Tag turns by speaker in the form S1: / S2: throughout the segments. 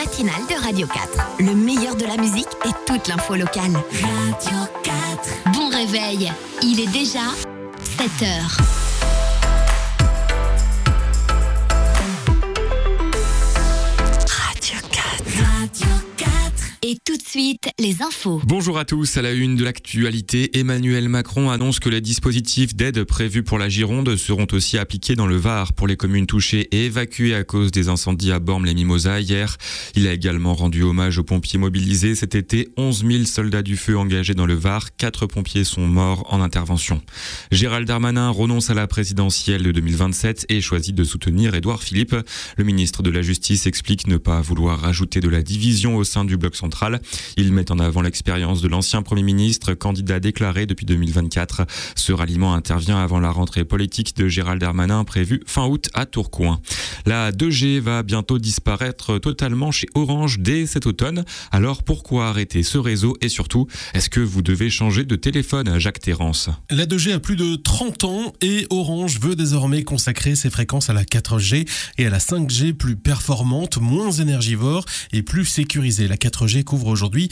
S1: matinale de Radio 4. Le meilleur de la musique et toute l'info locale. Radio 4. Bon réveil, il est déjà 7h. Radio 4. Radio 4. Et tout de suite, les infos.
S2: Bonjour à tous, à la une de l'actualité, Emmanuel Macron annonce que les dispositifs d'aide prévus pour la Gironde seront aussi appliqués dans le Var pour les communes touchées et évacuées à cause des incendies à Bormes-les-Mimosas hier. Il a également rendu hommage aux pompiers mobilisés cet été. 11 000 soldats du feu engagés dans le Var, 4 pompiers sont morts en intervention. Gérald Darmanin renonce à la présidentielle de 2027 et choisit de soutenir Édouard Philippe. Le ministre de la Justice explique ne pas vouloir rajouter de la division au sein du bloc central. Il met en avant l'expérience de l'ancien Premier ministre, candidat déclaré depuis 2024. Ce ralliement intervient avant la rentrée politique de Gérald Darmanin prévue fin août à Tourcoing. La 2G va bientôt disparaître totalement chez Orange dès cet automne. Alors pourquoi arrêter ce réseau et surtout, est-ce que vous devez changer de téléphone, Jacques Terrance ?
S3: La 2G a plus de 30 ans et Orange veut désormais consacrer ses fréquences à la 4G et à la 5G plus performante, moins énergivore et plus sécurisée. La 4G couvre aujourd'hui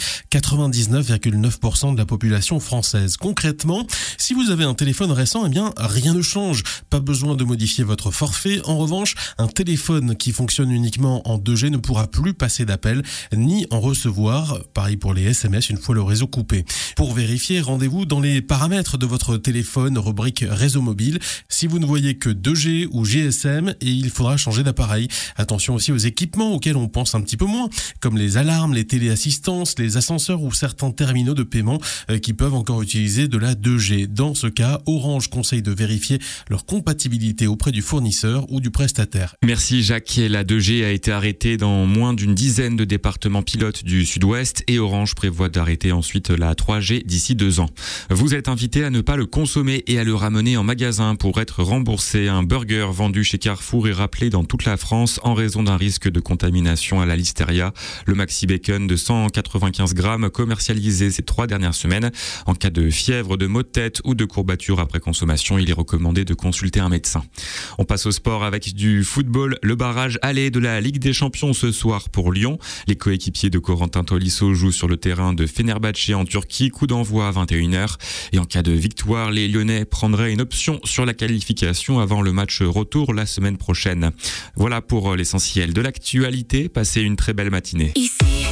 S3: 99,9% de la population française. Concrètement, si vous avez un téléphone récent, eh bien, rien ne change. Pas besoin de modifier votre forfait. En revanche, un téléphone qui fonctionne uniquement en 2G ne pourra plus passer d'appel ni en recevoir. Pareil pour les SMS une fois le réseau coupé. Pour vérifier, rendez-vous dans les paramètres de votre téléphone, rubrique réseau mobile. Si vous ne voyez que 2G ou GSM, et il faudra changer d'appareil. Attention aussi aux équipements auxquels on pense un petit peu moins, comme les alarmes, les téléassistances, les ascenseurs ou certains terminaux de paiement qui peuvent encore utiliser de la 2G. Dans ce cas, Orange conseille de vérifier leur compatibilité auprès du fournisseur ou du prestataire.
S2: Merci Jacques. La 2G a été arrêtée dans moins d'une dizaine de départements pilotes du sud-ouest et Orange prévoit d'arrêter ensuite la 3G d'ici 2 ans. Vous êtes invité à ne pas le consommer et à le ramener en magasin pour être remboursé. Un burger vendu chez Carrefour est rappelé dans toute la France en raison d'un risque de contamination à la listeria. Le Maxi Bacon de 195 grammes commercialisé ces 3 dernières semaines. En cas de fièvre, de maux de tête ou de courbatures après consommation, il est recommandé de consulter un médecin. On passe au sport avec du football. Le barrage aller de la Ligue des Champions ce soir pour Lyon. Les coéquipiers de Corentin Tolisso jouent sur le terrain de Fenerbahçe en Turquie. Coup d'envoi à 21h. Et en cas de victoire, les Lyonnais prendraient une option sur la qualification avant le match retour la semaine prochaine. Voilà pour l'essentiel de l'actualité. Passez une très belle matinée.